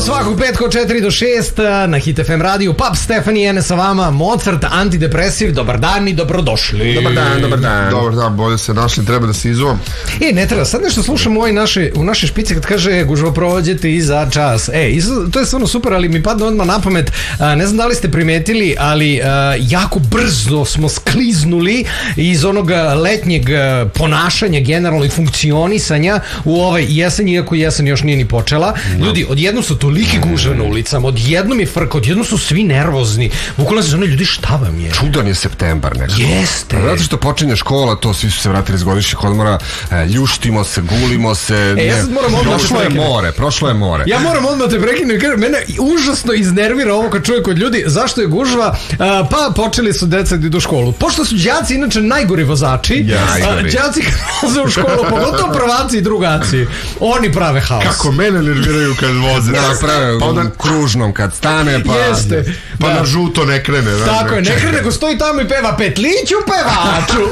Svakog petka od 4 do 6 na Hit FM radiju. Pap Stefani Ene sa vama, Mozart, antidepresiv. Dobar dan i dobrodošli. Dobar dan. Dobar dan, bolje se našli, treba da se izvom. Ne treba, sad nešto slušam u naše špice kad kaže gužva prođete i za čas. To je stvarno super, ali mi padne odmah na pamet. Ne znam da li ste primetili, ali jako brzo smo skliznuli iz onog letnjeg ponašanja generalno i funkcionisanja u ovaj jesen, iako jesen još nije ni počela. Ljudi, odjednom su toliki gužve na ulicama, odjednom je frka, odjednom su svi nervozni. Bukvalno se zove, ljudi, šta vam je? Čudan je septembar nekako. Jeste. Zato što počinje škola, to svi su se vratili iz godišnjih odmora, ljuštimo se, gulimo se. Prošlo je more. Ja moram odmah te prekinem, jer mene užasno iznervira ovo kad čuje kod ljudi. Zašto je gužva? Pa počeli su deca da idu u školu. Pošto su đaci inače najgori vozači, đaci kad voze u školu, pogotovo prvaci i drugaci, oni prave haos. Kako mene nerviraju kad voze. Prave kružnom kad stane, pa na žuto ne krene. Tako je, ne krene, nego stoji tamo i peva Petliću pevaču.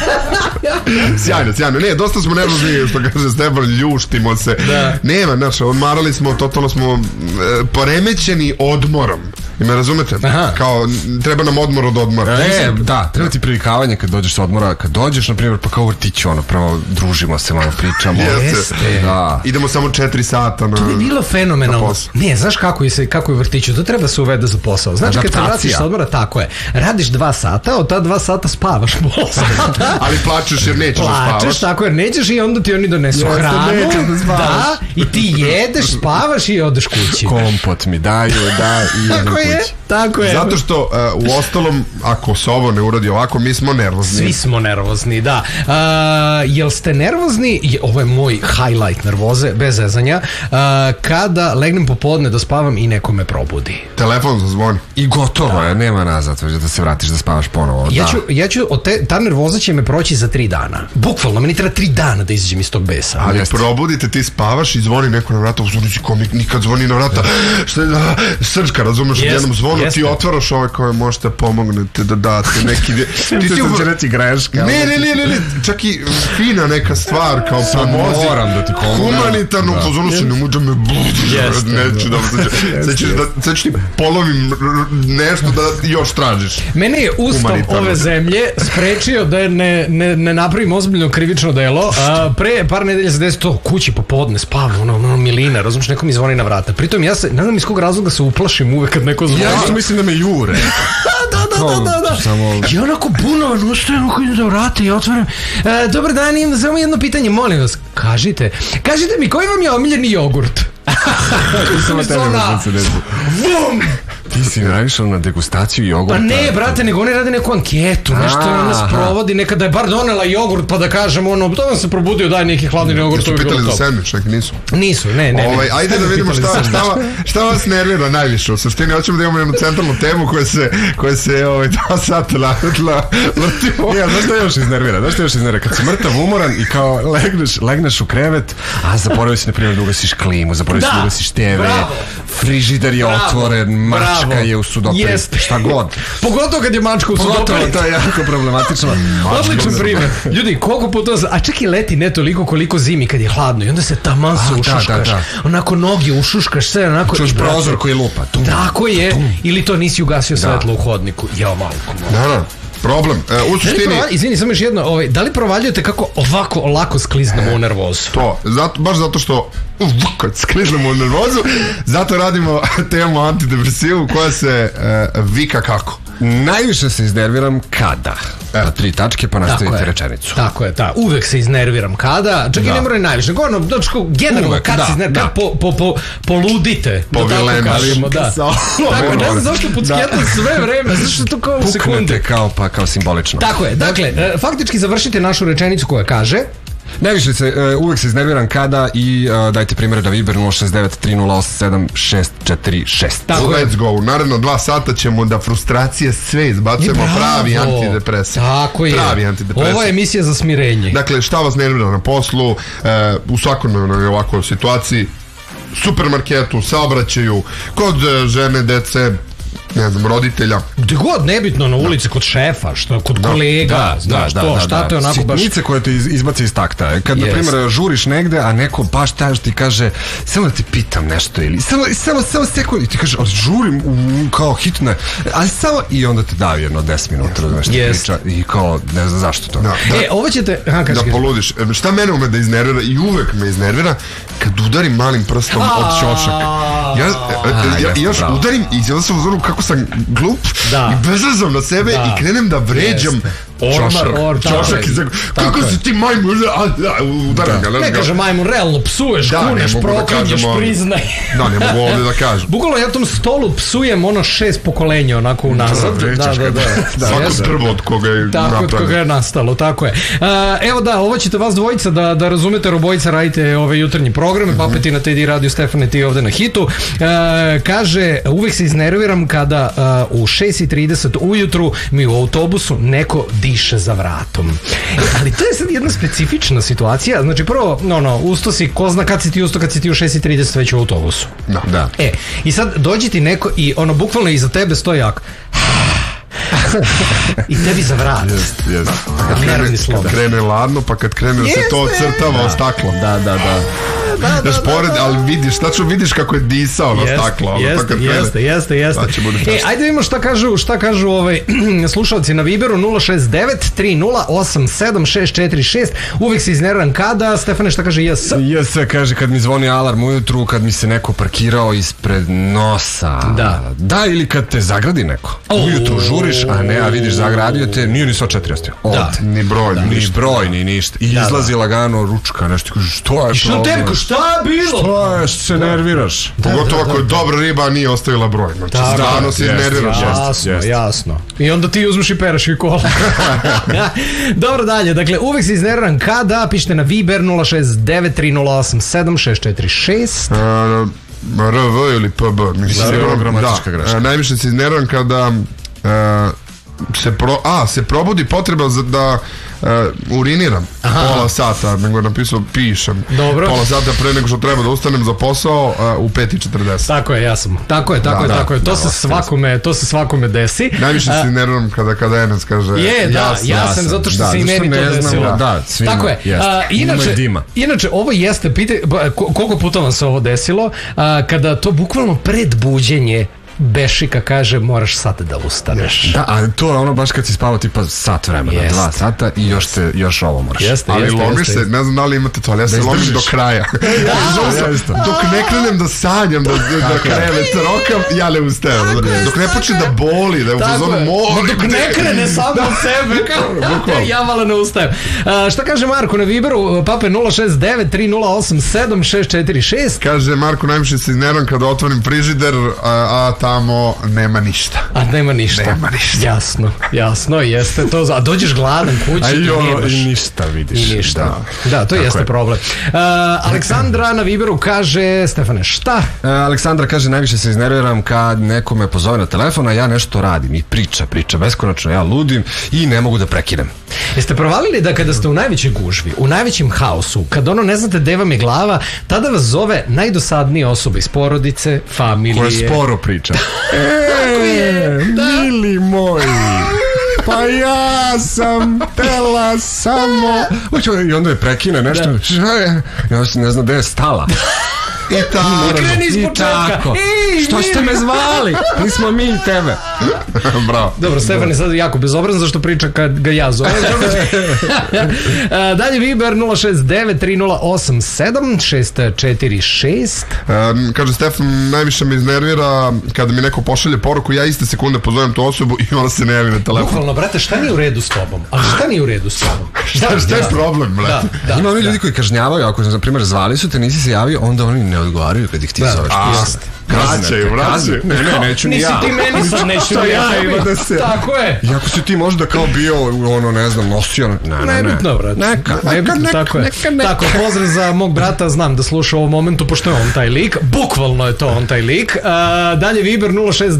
Sjajno. Ne, dosta smo nervozni, što kaže Stefan, ljuštimo se. Nema, znači, odmarali smo, totalno smo poremećeni odmorom. I me razumete? Kao, treba nam odmor od odmora. Da, treba ti privikavanje kad dođeš sa odmora. Kad dođeš, na primjer, pa kao u vrtiću, prvo družimo se, malo pričamo. Da. Idemo samo 4 sata na... To bi bilo fenomenalno. Ne, znaš kako je u vrtiću? To treba se uvede za posao. Znači, kad se vratiš sa odmora, tako je. Radiš 2 sata, od ta 2 sata spavaš pola sata. Ali plačeš jer nećeš da spavaš. Plačeš, tako jer nećeš i onda ti oni donesu hranu. Da, i ti jedeš, spavaš i odeš kući. Kompot mi daju, i idem kući. Tako je. Zato što u ostalom, ako se ovo ne uradi ovako, mi smo nervozni. Svi smo nervozni, da. Jel ste nervozni? Ovo je moj highlight nervoze, bez zezanja. Kada legnem popodne da spavam i neko me probudi. Telefon zazvoni. I gotovo je, nema nazad, već da se vratiš da spavaš ponovo. Ja ću ta nervoza će me proći za 3 dana. Bukvalno, meni treba 3 dana da izađem iz tog besa. Ali probudite, ti spavaš i zvoni neko na vrata, nikad zvoni na vrata. Srčka, razumeš, jednom zvonu, ti otvaraš ove koje možete pomognete da date neki... Ti si će reći greška. Ne, čak i fina neka stvar, kao pomozi. Moram da ti pomognem. Humanitarnu pozornost, ne može me neću da... Sad ću ti polovim nešto da još tražiš. Mene je Ustav ove zemlje sprečio da ne napravim ozbiljno krivično delo. Pre par nedelja se desi to kući popodne, spavam, milina, razumiješ, neko mi zvoni na vrata. Pritom ja se, ne znam iz kog razloga se uplašim uvek kad neko zvoni. Ja mislim da me jure. Da. I onako bunovan, ustajem, idem do vrata i otvaram. Dobar dan, imam samo jedno pitanje, molim vas. Kažite mi, koji vam je omiljeni jogurt? Vum! Ti si naišao na degustaciju jogurta? Pa ne, brate, nego oni rade neku anketu, nešto je ona sprovodi, nekada je bar donela jogurt, pa da kažem, to vam se probudio, daj neki hladni jogurt. Su pitali za sandvič, neki nisu? Nisu, ne. Ajde da vidimo šta vas nervira najviše. U suštini, hoćemo da imamo jednu centralnu temu koja se 2 sata vrtimo. Znaš što još iznervira? Kad si mrtav, umoran i kao legneš u krevet, a zaboravio si, na primjer, da ugasiš klimu, zaboravio si da ugasiš TV, frižider je otvoren, mačka je u sudopri, šta god. Pogotovo kad je mačka u sudopri. To je jako problematično. Odličan primjer. Ljudi, koliko puta, a čak i leti ne toliko koliko zimi kad je hladno i onda se taman se ušuškaš. Onako noge ušuškaš sve, onako. Čuš prozor koji lupa. Tako je. Ili to nisi ugasio svetlo u hodniku. Jao, malko. Da. Problem. U suštini... Izvini, samo još jedno. Da li provaljujete kako ovako lako skliznemo u nervozu? Baš zato što kad skliznemo u nervozu, zato radimo temu antidepresivu koja se vika kako? Najviše se iznerviram kada. 3 tačke, pa nastavite rečenicu. Tako je, uvek se iznerviram kada. Čak i ne mora najviše. Generalno, kad se iznerviram, poludite. Povilemeš. Tako je, ne znam zašto pucketam sve vreme, zašto to kao sekunde. Puknete kao simbolično. Tako je, dakle, faktički završite našu rečenicu koja kaže... Najviše uvek se iznerviram kada i dajte primjere da Viber 069-3087-646. Let's go. U naredno 2 sata ćemo da frustracije sve izbacujemo, pravi antidepresiv. Tako je. Pravi antidepresiv. Ovo je emisija za smirenje. Dakle, šta vas nervira na poslu, u svakodnevnoj ovakvoj situaciji, supermarketu, saobraćaju, kod žene, dece, ne znam, roditelja. Gde god, nebitno, na ulici, kod šefa, što, kod kolega, znaš to, šta to je onako baš... Sitnice koje te izbaci iz takta. Kad, na primjer, žuriš negde, a neko baš ti kaže, samo da ti pitam nešto, ili samo sekund, i ti kaže, žurim kao hitne, ali samo, i onda te davi jedno 10 minuta, da nešto priča, i kao, ne znam zašto to. Ovo ćete... Da poludiš. Šta mene ume da iznervira, i uvek me iznervira, kad udarim malim prstom od ćošak. Ja još udarim i onda sam u zonu kako sam glup i bezrazom na sebe i krenem da vređam ćošak i kako si ti majmun, udaram ga. Ne kaže majmun, realno psuješ, kuneš, proklinješ, priznaj. Da, ne mogu ovdje da kažem. Bukvalno ja tom stolu psujem 6 pokolenja onako unazad. Svako prvo od koga je napravljeno. Tako od koga je nastalo, tako je. Evo da, ovo ćete vas dvojica da razumete, jer obojica radite ove jutarnji programe, Papetina, Teddy Radio, Stefane, ti ovde na hitu. Kaže, uvek se iznerviram kada u 6:30 ujutru mi u autobusu neko diše za vratom. Ali to je sad jedna specifična situacija. Znači prvo, usto si, ko zna kad si ti u 6:30 već u autobusu. Da. I sad dođe ti neko i bukvalno iza tebe stoji jako i tebi za vrat. Kad krene ladno, pa kad krene se to ocrtava o staklo. Da. Ali vidiš kako je disao na staklo. Jeste. Ajde vidimo šta kažu slušalci na Viberu 069-3087-646. Uvijek se iznerviram kada. Stefane, šta kaže JS? JS kaže kad mi zvoni alarm ujutru, kad mi se neko parkirao ispred nosa. Da, ili kad te zagradi neko. Ujutru žuriš, a vidiš zagradio te, nije ni 104 ostio. Ni broj, ni ništa. I izlazi lagano ručka, nešto kaže, što je problem? Šta je bilo? Što je, što se nerviraš? Pogotovo ako je dobra riba, a nije ostavila broj. Znači, stvarno se nerviraš. Jasno. I onda ti uzmeš i pereš i kola. Dobro, dalje. Dakle, uvek se iznerviram kada pišete na Viber 069-3087-646. RV ili PB. Gramatička greška. Najviše se iznerviram kada se probudi potreba da uriniram pola sata, nego napisao pišem. Dobro. Pola sata pre nego što treba da ustanem za posao u 5:40. Tako je, ja sam. Tako je. To se svakome desi. Najviše se nerviram kada Enes kaže ja sam, zato što se i meni to desilo. Tako je. Inače, ovo jeste, koliko puta vam se ovo desilo, kada to bukvalno pred buđenje Bešika kaže moraš sad da ustaneš. Da, a to je ono baš kad si spavao tipa sat vremena, 2 sata i još ovo moraš. Ali lomiš se, ne znam da li imate to, ali ja se lomim do kraja. Dok ne krenem da sanjam, da krevet rokam, ja ne ustajem. Dok ne počne da boli, da je u fazonu molim. Dok ne krene samo od sebe, ja malo ne ustajem. Šta kaže Marko na Viberu, Pape 069-3087-646? Kaže Marko, najviše se iznerviram kada otvorim frižider, a tamo nema ništa. Jasno, jeste to. A dođeš gladan kući i ništa vidiš. Da, to jeste problem. Aleksandra na Viberu kaže, Stefane, šta? Aleksandra kaže, najviše se iznerviram kad neko me pozove na telefon, a ja nešto radim i priča beskonačno, ja ludim i ne mogu da prekinem. Jeste provalili da kada ste u najvećoj gužvi, u najvećem haosu, kad ne znate gde vam je glava, tada vas zove najdosadnija osoba iz porodice, familije. Koja sporo priča. Mili moji, pa ja sam tela samo... I onda je prekine nešto. Ja ne znam gde je stala. I kreni iz početka. Što ste me zvali? Nismo mi tebe. Bravo. Dobro, Stefan je sad jako bezobrazan zašto priča kad ga ja zovem. Dalje Viber 069-3087-646. Kaže Stefan, najviše me iznervira kada mi neko pošalje poruku, ja iste sekunde pozovem tu osobu i ona se ne javi na telefon. Bukvalno, brate, šta nije u redu s tobom? Ali šta nije u redu s tobom? Šta je problem, brate? Ima oni ljudi koji kažnjavaju, ako na primjer zvali su te, nisi se javio, onda oni ne odgovaraju kad ih ti zoveš. Vraćaju. Ne, neću ni ja. Nisi ti meni sad, neću ja. Tako je. I ako si ti možda kao bio, ne znam, nosio... Nebitno, brate. Nebitno, tako je. Tako, pozdrav za mog brata, znam da sluša u ovom momentu, pošto je on taj lik. Bukvalno je to on taj lik. Dalje Viber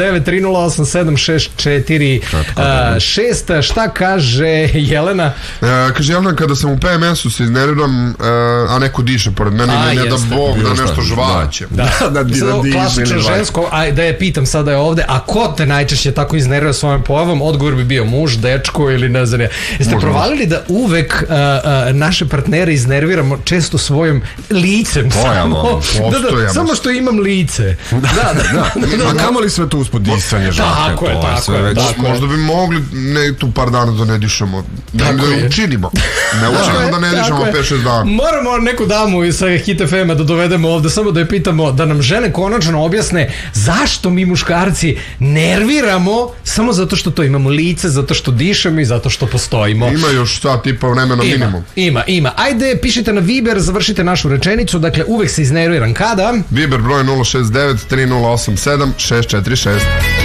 069-3087-646. Šta kaže Jelena? Kaže Jelena, kada sam u PMS-u se iznerviram, a neko diše pored mene, ne da Bog da nešto žvaće. Da diše. klasično žensko, a da je pitam sada je ovde, a ko te najčešće tako iznervira svojom pojavom, odgovor bi bio muž, dečko ili ne znam. Jeste provalili da uvek naše partnere iznerviramo često svojim licem? Samo što imam lice. A kamo li sve to uspod disanje, žake? Tako je. Možda bi mogli tu par dana da ne dišemo. Da učinimo. Ne učinimo da ne dišemo 5-6 dana. Moramo neku damu iz Hit FM-a da dovedemo ovde, samo da je pitamo, da nam žene konačno objasne zašto mi muškarci nerviramo samo zato što to imamo lice, zato što dišemo i zato što postojimo. Ima još sat tipa vremena minimum. Ima. Ajde, pišite na Viber, završite našu rečenicu. Dakle, uvek se iznerviram kada? Viber broj 069 3087 646.